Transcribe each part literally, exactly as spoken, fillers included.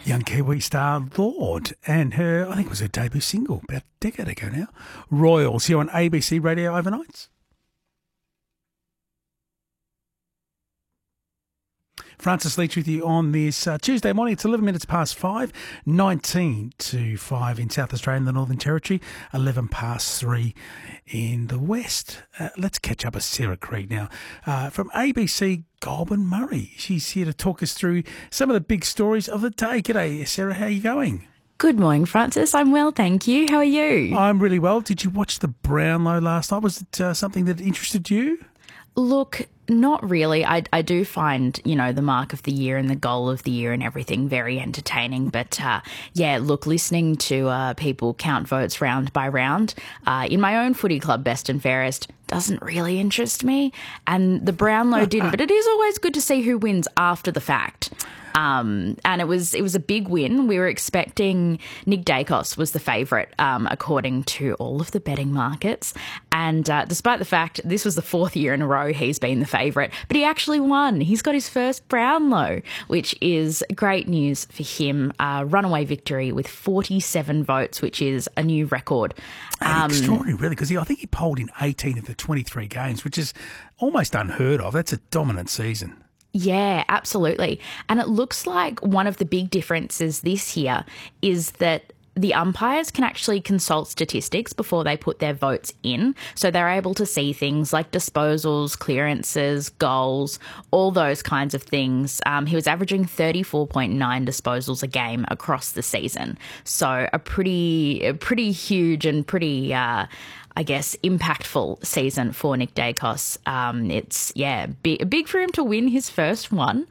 Young Kiwi star Lorde and her, I think it was her debut single about a decade ago now, Royals, here on A B C Radio Overnights. Francis Leach with you on this uh, Tuesday morning. It's eleven minutes past five, nineteen to five in South Australia and the Northern Territory, eleven past three in the West. Uh, let's catch up with Sarah Krieg now uh, from A B C Goulburn Murray. She's here to talk us through some of the big stories of the day. G'day, Sarah. How are you going? Good morning, Francis. I'm well, thank you. How are you? I'm really well. Did you watch the Brownlow last night? Was it uh, something that interested you? Look, not really. I, I do find, you know, the mark of the year and the goal of the year and everything very entertaining. But, uh, yeah, look, listening to uh, people count votes round by round uh, in my own footy club, Best and Fairest, doesn't really interest me. And the Brownlow didn't. But it is always good to see who wins after the fact. Um, and it was it was a big win. We were expecting Nick Dacos was the favourite, um, according to all of the betting markets. And uh, despite the fact this was the fourth year in a row he's been the favourite, but he actually won. He's got his first Brownlow, which is great news for him. Uh, runaway victory with forty-seven votes, which is a new record. Um, extraordinary, really, because I think he polled in eighteen of the twenty-three games, which is almost unheard of. That's a dominant season. Yeah, absolutely. And it looks like one of the big differences this year is that the umpires can actually consult statistics before they put their votes in. So they're able to see things like disposals, clearances, goals, all those kinds of things. Um, he was averaging thirty-four point nine disposals a game across the season. So a pretty, a pretty huge and pretty... Uh, I guess, impactful season for Nick Dacos. Um, it's, yeah, big, big for him to win his first one.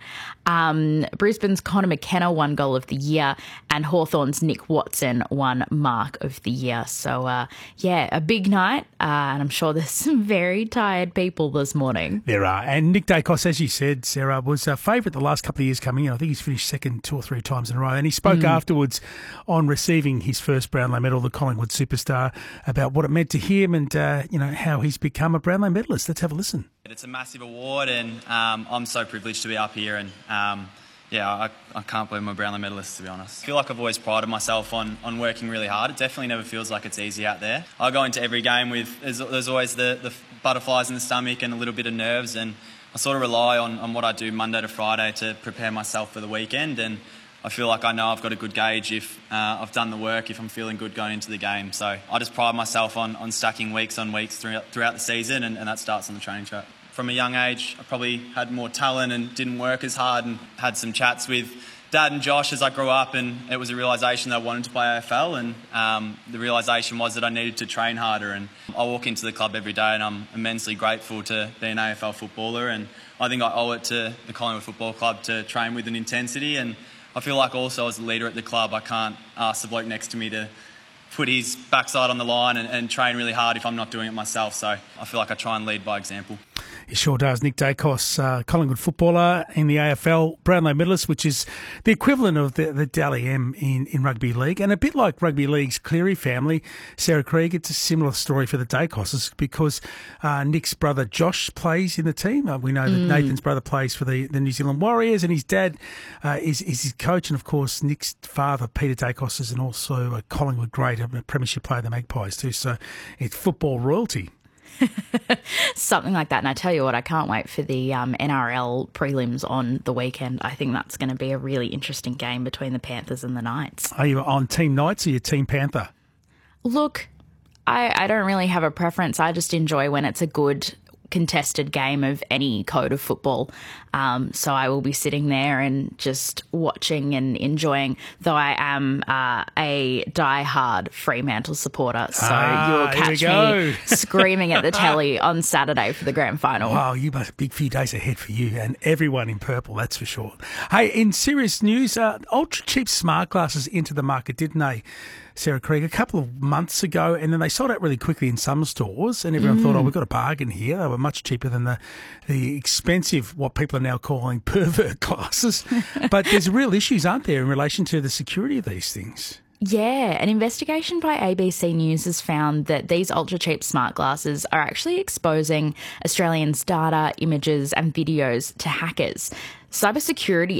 Um, Brisbane's Connor McKenna won Goal of the Year and Hawthorn's Nick Watson won Mark of the Year. So, uh, yeah, a big night, uh, and I'm sure there's some very tired people this morning. There are. And Nick Dacos, as you said, Sarah, was a favourite the last couple of years coming in. I think he's finished second two or three times in a row. And he spoke mm. afterwards on receiving his first Brownlow medal, the Collingwood superstar, about what it meant to him and, uh, you know, how he's become a Brownlow medalist. Let's have a listen. It's a massive award and um, I'm so privileged to be up here and, um, yeah, I, I can't believe I'm a Brownlow medalist, to be honest. I feel like I've always prided myself on, on working really hard. It definitely never feels like it's easy out there. I go into every game with, there's, there's always the, the butterflies in the stomach and a little bit of nerves, and I sort of rely on, on what I do Monday to Friday to prepare myself for the weekend, and I feel like I know I've got a good gauge if uh, I've done the work, if I'm feeling good going into the game. So I just pride myself on, on stacking weeks on weeks throughout, throughout the season, and, and that starts on the training track. From a young age, I probably had more talent and didn't work as hard, and had some chats with Dad and Josh as I grew up, and it was a realisation that I wanted to play A F L, and um, the realisation was that I needed to train harder. And I walk into the club every day and I'm immensely grateful to be an A F L footballer, and I think I owe it to the Collingwood Football Club to train with an intensity. And I feel like also as a leader at the club, I can't ask the bloke next to me to put his backside on the line and, and train really hard if I'm not doing it myself. So I feel like I try and lead by example. He sure does. Nick Dacos, uh, Collingwood footballer in the A F L, Brownlow medalist, which is the equivalent of the, the Dally M in, in rugby league. And a bit like rugby league's Cleary family, Sarah Krieg, it's a similar story for the Dacoses because uh, Nick's brother Josh plays in the team. Uh, we know that mm. Nathan's brother plays for the, the New Zealand Warriors, and his dad uh, is, is his coach. And, of course, Nick's father, Peter Dacos, is and also a Collingwood great, a premiership player of the Magpies too. So it's football royalty. Something like that. And I tell you what, I can't wait for the um, N R L prelims on the weekend. I think that's going to be a really interesting game between the Panthers and the Knights. Are you on Team Knights or you Team Panther? Look, I, I don't really have a preference. I just enjoy when it's a good contested game of any code of football. Um, so I will be sitting there and just watching and enjoying, though I am uh, a die-hard Fremantle supporter. So ah, you will catch me screaming at the telly on Saturday for the grand final. Wow, you must have a big few days ahead for you and everyone in purple, that's for sure. Hey, in serious news, uh, ultra-cheap smart glasses into the market, didn't they, Sarah Krieg, a couple of months ago, and then they sold out really quickly in some stores, and everyone mm. thought, oh, we've got a bargain here. They were much cheaper than the, the expensive, what people are now calling pervert glasses. But there's real issues, aren't there, in relation to the security of these things? Yeah, an investigation by A B C News has found that these ultra-cheap smart glasses are actually exposing Australians' data, images and videos to hackers. Cybersecurity